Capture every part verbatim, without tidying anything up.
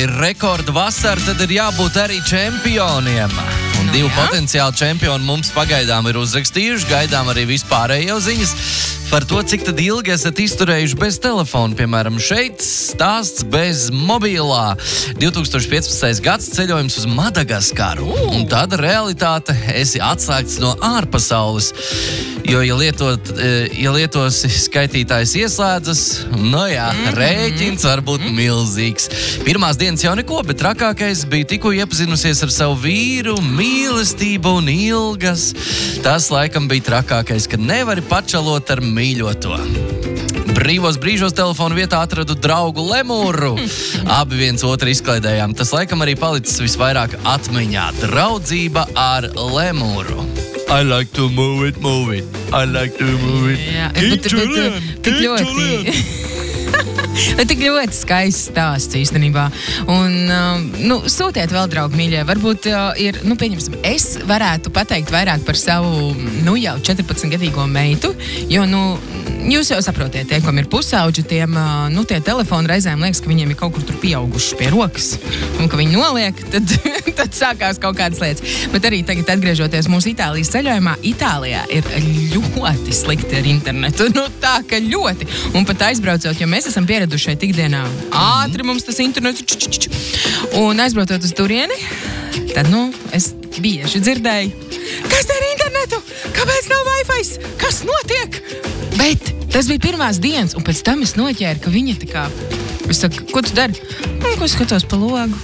ir rekorda vasara, tad ir jābūt arī čempioniem. Un Nu divi jā. potenciāli čempioni mums pagaidām ir uzrakstījuši, gaidām arī vispārējo ziņas par to, cik tad ilgi esat izturējuši bez telefona. Piemēram, šeit stāsts bez mobilā. divi tūkstoši piecpadsmitais gads ceļojums uz Madagaskaru. Un tāda realitāte esi atslēgts no ārpasaules. Jo, ja, lietot, ja lietosi skaitītājs ieslēdzas, no jā, mm-hmm. rēķins var būt milzīgs. Pirmās dienas jau neko, bet trakākais bija tikko iepazinusies ar savu vīru, mīlestību un ilgas. Tas laikam bija trakākais, kad nevari pačalot ar mīļoto. Brīvos brīžos telefonu vietā atradu draugu lemūru. Abi viens otru izklaidējām. Tas laikam arī palicis visvairāk atmiņā. Draudzība ar lemūru. I like to move it, move it. I like to move it. Jā, bet, bet, tik ļoti, bet tik ļoti skaists stāsts īstenībā. Un, um, nu, sūtiet vēl, draugi mīļie. Varbūt uh, ir, nu, pieņemsim, es varētu pateikt vairāk par savu, nu, jau četrpadsmitgadīgo meitu, jo, nu, jūs jau saprotiet, tie, kam ir pusauģi, tiem, uh, nu, tie telefoni reizēm liekas, ka viņiem ir kaut kur tur pieauguši pie rokas. Un, ka viņi noliek, tad, tad sākās kaut kādas lietas. Bet arī tagad, atgriežoties mūsu Itālijas ceļojumā, Itālijā ir ļoti slikti ar internetu. Nu, tā, ka ļoti. Un pat aizbraucot, jo mēs esam pieraduši šeit ikdienā. Ātri mums tas internets. Č, č, č. Un aizbraucot uz turieni, tad, nu, es bieži dzirdēju, kas te ir internetu? Kāpēc nav Wi-Fi? Kas notiek? Bet tas bija pirmās dienas, un pēc tam es noķēru, ka viņa tā kā, es saku, ko tu dari? Nu, ko skatos pa logu?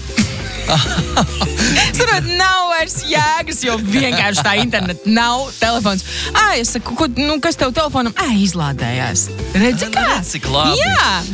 Sarot, nav vairs jēgas, jo vienkārši tā interneta nav telefons. Ā, es saku, ko, nu, kas tev telefonam? Ā, izlādējās. Redzi kā? Redzi, cik labi. Jā.